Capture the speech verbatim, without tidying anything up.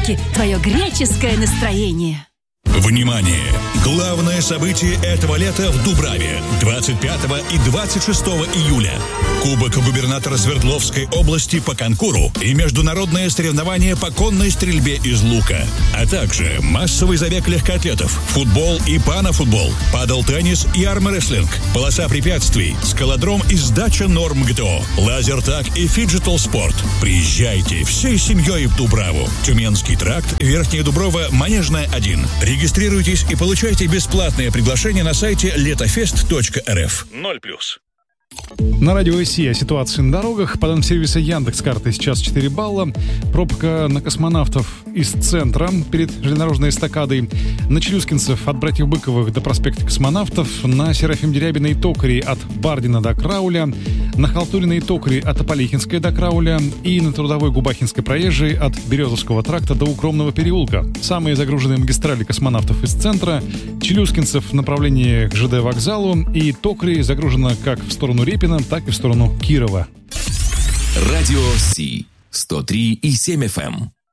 все-таки твое греческое настроение. Внимание! Главное событие этого лета в Дубраве. двадцать пятого и двадцать шестого июля. Кубок губернатора Свердловской области по конкуру и международное соревнование по конной стрельбе из лука. А также массовый забег легкоатлетов, футбол и панофутбол, падл-теннис и армрестлинг, полоса препятствий, скалодром и сдача норм ГТО, лазертаг и фиджитал спорт. Приезжайте всей семьей в Дубраву. Тюменский тракт, Верхняя Дуброва, Манежная один. Регистрируйтесь и получайте бесплатное приглашение на сайте летофест точка эр эф. ноль плюс. На радио ИСИ о ситуации на дорогах. По данным сервиса Яндекс.Карты сейчас четыре балла. Пробка на Космонавтов из центра перед железнодорожной эстакадой. На Челюскинцев от Братьев Быковых до проспекта Космонавтов. На Серафим Дерябина и Токари от Бардина до Крауля. На Халтурина и Токари от Аполихинской до Крауля. И на Трудовой Губахинской проезжей от Березовского тракта до Укромного переулка. Самые загруженные магистрали Космонавтов из центра. Челюскинцев в направлении к ЖД вокзалу. И Токари загружено как в сторону Репина, так и в сторону Кирова. Радио Си сто три и семь эф эм.